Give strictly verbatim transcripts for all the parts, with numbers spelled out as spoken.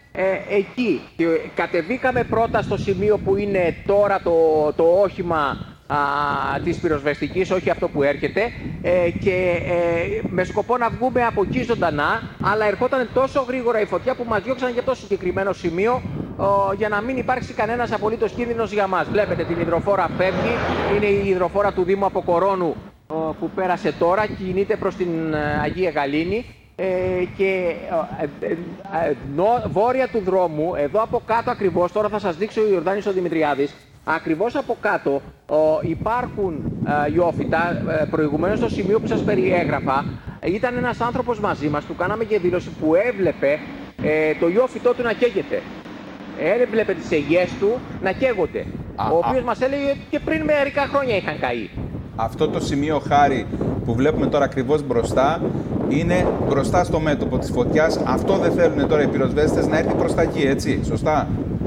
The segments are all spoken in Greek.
ε, εκεί. Και κατεβήκαμε πρώτα στο σημείο που είναι τώρα το, το όχημα α, της πυροσβεστικής, όχι αυτό που έρχεται, ε, και ε, με σκοπό να βγούμε από εκεί ζωντανά, αλλά ερχόταν τόσο γρήγορα η φωτιά που μας διώξαν για το συγκεκριμένο σημείο, ο, για να μην υπάρξει κανένας απολύτως κίνδυνος για μας. Βλέπετε την υδροφόρα φεύγει, είναι η υδροφόρα του Δήμου Αποκορώνου ο, που πέρασε τώρα, κινείται προς την Αγία Γαλήνη. Ε, και ε, ε, ε, νο, βόρεια του δρόμου, εδώ από κάτω ακριβώς, τώρα θα σας δείξει ο Ιορδάνης ο Δημητριάδης, ακριβώς από κάτω ο, υπάρχουν ε, ιόφυτα. Ε, προηγουμένως στο σημείο που σας περιέγραφα ήταν ένας άνθρωπος μαζί μας, του κάναμε και δήλωση που έβλεπε ε, το ιόφυτό του να καίγεται. Έβλεπε τις αιγιές του να καίγονται, α, ο οποίος α. μας έλεγε και πριν μερικά χρόνια είχαν καεί. Αυτό το σημείο, Χάρη, που βλέπουμε τώρα ακριβώς μπροστά, είναι μπροστά στο μέτωπο της φωτιάς. Αυτό δεν θέλουν τώρα οι πυροσβέστες, να έρθει προς τα εκεί, έτσι, σωστά?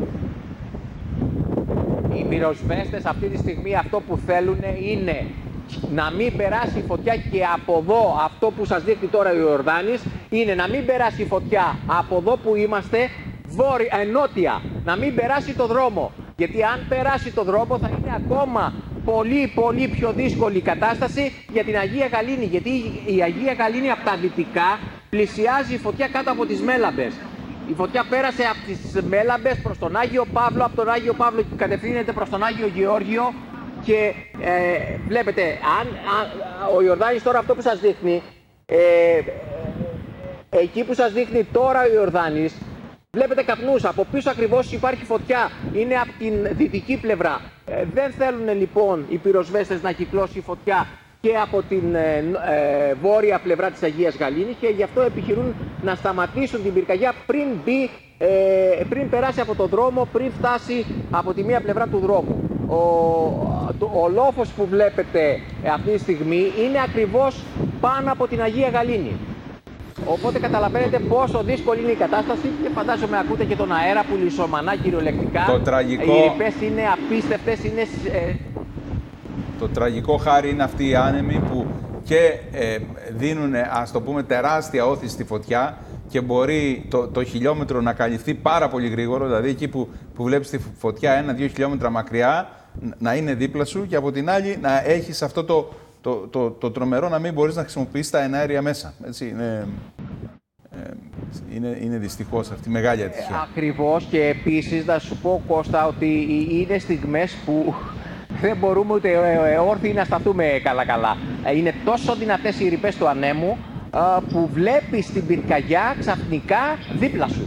Οι πυροσβέστες αυτή τη στιγμή αυτό που θέλουν είναι να μην περάσει η φωτιά, και από εδώ, αυτό που σας δείχνει τώρα ο Ιορδάνης, είναι να μην περάσει η φωτιά από εδώ που είμαστε, βόρεια, ε, νότια, να μην περάσει το δρόμο. Γιατί αν περάσει το δρόμο θα είναι ακόμα πολύ πολύ πιο δύσκολη η κατάσταση για την Αγία Γαλήνη, γιατί η Αγία Γαλήνη από τα δυτικά πλησιάζει η φωτιά κάτω από τις Μέλαμπες. Η φωτιά πέρασε από τις Μέλαμπες προς τον Άγιο Παύλο, από τον Άγιο Παύλο κατευθύνεται προς τον Άγιο Γεώργιο και ε, βλέπετε, αν, αν, ο Ιορδάνης τώρα αυτό που σας δείχνει, ε, εκεί που σας δείχνει τώρα ο Ιορδάνης, βλέπετε καπνούς, από πίσω ακριβώς υπάρχει φωτιά, είναι από την δυτική πλευρά. Ε, δεν θέλουν λοιπόν οι πυροσβέστες να κυκλώσει η φωτιά και από την ε, ε, βόρεια πλευρά της Αγίας Γαλήνης, και γι' αυτό επιχειρούν να σταματήσουν την πυρκαγιά πριν μπει, ε, πριν περάσει από τον δρόμο, πριν φτάσει από τη μία πλευρά του δρόμου. Ο, το, ο λόφος που βλέπετε αυτή τη στιγμή είναι ακριβώς πάνω από την Αγία Γαλήνη. Οπότε καταλαβαίνετε πόσο δύσκολη είναι η κατάσταση, και φαντάζομαι ακούτε και τον αέρα που λυσομανά κυριολεκτικά. Το τραγικό... Οι ρηπές είναι απίστευτες, είναι... Ε... Το τραγικό, Χάρη, είναι αυτοί οι άνεμοι που και ε, δίνουν, ας το πούμε, τεράστια όθηση στη φωτιά, και μπορεί το, το χιλιόμετρο να καλυφθεί πάρα πολύ γρήγορα, δηλαδή εκεί που, που βλέπεις τη φωτιά ένα-δύο χιλιόμετρα μακριά να είναι δίπλα σου, και από την άλλη να έχεις αυτό το, το, το, το, το τρομερό να μην μπορείς να χρησιμοποιήσεις τα εναέρια μέσα. Έτσι, είναι, ε, είναι, είναι δυστυχώς αυτή η μεγάλη ατυχία. Ε, ακριβώς, και επίσης να σου πω, Κώστα, ότι είναι στιγμές που δεν μπορούμε ούτε όρθιοι να σταθούμε καλά-καλά. Είναι τόσο δυνατές οι ρηπές του ανέμου που βλέπεις την πυρκαγιά ξαφνικά δίπλα σου.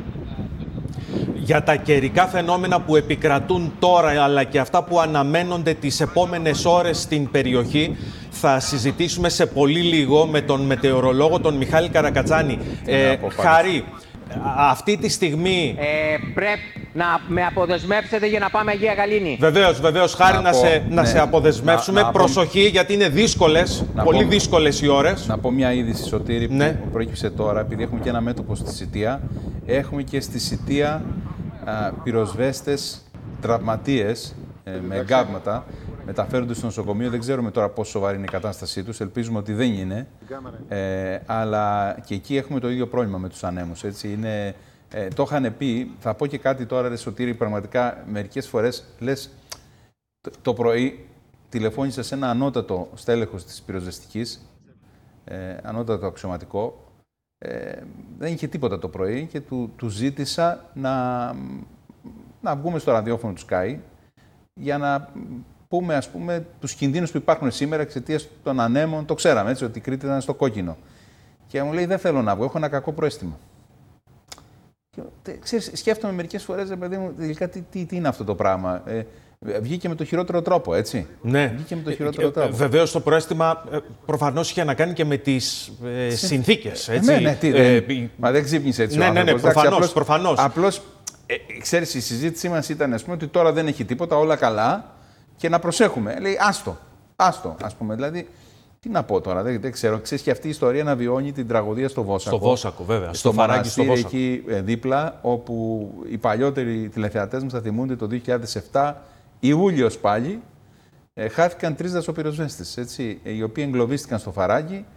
Για τα καιρικά φαινόμενα που επικρατούν τώρα, αλλά και αυτά που αναμένονται τις επόμενες ώρες στην περιοχή, θα συζητήσουμε σε πολύ λίγο με τον μετεωρολόγο, τον Μιχάλη Καρακατσάνη. Ε, Χαρή, αυτή τη στιγμή... Ε, πρέπει να με αποδεσμεύσετε για να πάμε Αγία Γαλήνη. Βεβαίως, βεβαίως, Χάρη, να, να, σε, ναι. να σε αποδεσμεύσουμε. Να, να Προσοχή, πω... γιατί είναι δύσκολες, να πολύ πω... δύσκολες οι ώρες. Να πω μια είδηση, Σωτήρη, που ναι. προέκυψε τώρα, επειδή έχουμε και ένα μέτωπο στη Σιτία. Έχουμε και στη Σιτία α, πυροσβέστες τραυματίες ε, με εγκάβματα. Μεταφέρονται στο νοσοκομείο. Δεν ξέρουμε τώρα πόσο σοβαρή είναι η κατάστασή τους. Ελπίζουμε ότι δεν είναι. Ε, αλλά και εκεί έχουμε το ίδιο πρόβλημα με τους ανέμους. Έτσι. Είναι, ε, το είχαν πει. Θα πω και κάτι τώρα, ρε Σωτήρη, πραγματικά μερικές φορές λες, το, το πρωί τηλεφώνησα σε ένα ανώτατο στέλεχος της πυροσβεστικής, ε, ανώτατο αξιωματικό. Ε, δεν είχε τίποτα το πρωί και του, του ζήτησα να, να βγούμε στο ραδιόφωνο του Sky για να πούμε, ας πούμε, τους κινδύνους που υπάρχουν σήμερα εξαιτίας των ανέμων. Το ξέραμε, έτσι, ότι η Κρήτη ήταν στο κόκκινο. Και μου λέει, δεν θέλω να βγω, έχω ένα κακό προαίσθημα. Και, ξέρεις, σκέφτομαι μερικές φορές, παιδί μου, τελικά τι, τι, τι είναι αυτό το πράγμα. Ε, βγήκε με το χειρότερο τρόπο, έτσι. Ναι. Βγήκε με το χειρότερο ε, τρόπο. Βεβαίως το προαίσθημα προφανώς είχε να κάνει και με τις ε, συνθήκες, έτσι. Ναι, ναι, τι, ε, δεν, μα δεν ξύπνησε έτσι. Ναι, ο ναι, ναι, προφανώς. Απλώς, προφανώς. Απλώς, ε, ξέρεις, η συζήτησή μας ήταν, ας πούμε, ότι τώρα δεν έχει τίποτα, όλα καλά. Και να προσέχουμε. Λέει, άστο, άστο, ας πούμε. Δηλαδή, τι να πω τώρα, δεν, δεν ξέρω. Ξέρεις, και αυτή η ιστορία να βιώνει την τραγωδία στο Βόσακο. Στο Βόσακο, βέβαια. Στο, στο Φαράγγι, στο Βόσακο. Εκεί ε, δίπλα, όπου οι παλιότεροι τηλεθεατές μας θα θυμούνται το δύο χιλιάδες επτά, Ιούλιος πάλι, ε, χάθηκαν τρεις δασοπυροσβέστες, έτσι, οι οποίοι εγκλωβίστηκαν στο Φαράγγι